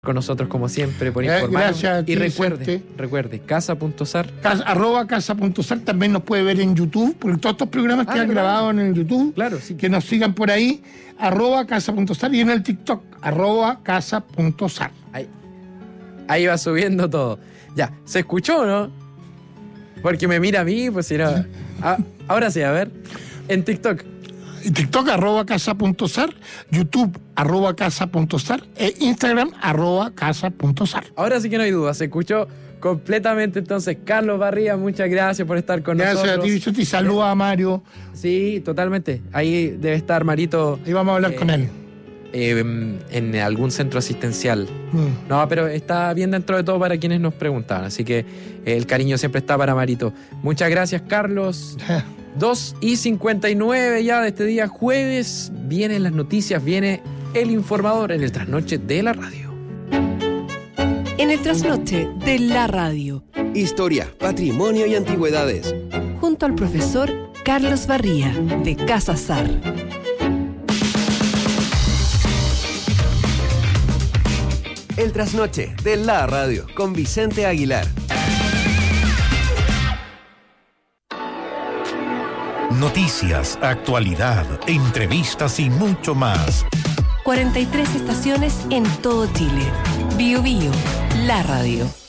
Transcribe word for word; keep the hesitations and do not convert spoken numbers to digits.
con nosotros como siempre por Eh, informarnos. gracias a ti, Y recuerde, Vicente. recuerde, casa.sar. Casa, arroba casa.sar también nos puede ver en YouTube, porque todos estos programas Ah, quedan ¿verdad? grabados en el YouTube. Claro, sí. Que nos sigan por ahí, arroba casa.sar, y en el TikTok, arroba casa.sar. Ahí, ahí va subiendo todo. Ya, ¿se escuchó o no? Porque me mira a mí, pues si no. Ah, ahora sí, a ver. En TikTok. Y TikTok, arroba casa.sar, YouTube, arroba casa.sar, e Instagram, arroba casa.sar. Ahora sí que no hay duda, se escuchó completamente. Entonces, Carlos Barría, muchas gracias por estar con Gracias nosotros. a ti, Vicente, y saluda a Mario. Sí, totalmente. Ahí debe estar Marito. Ahí vamos a hablar eh, con él. eh, en algún centro asistencial. Mm. No, pero está bien dentro de todo para quienes nos preguntaban. Así que eh, el cariño siempre está para Marito. Muchas gracias, Carlos. dos y cincuenta y nueve ya de este día jueves. Vienen las noticias, viene el informador en el trasnoche de la radio. En el trasnoche de la radio, Historia, patrimonio y antigüedades. junto al profesor Carlos Barría, de Casa Sar. El trasnoche de la radio con Vicente Aguilar. Noticias, actualidad, entrevistas y mucho más. cuarenta y tres estaciones en todo Chile. Bio Bio, la radio.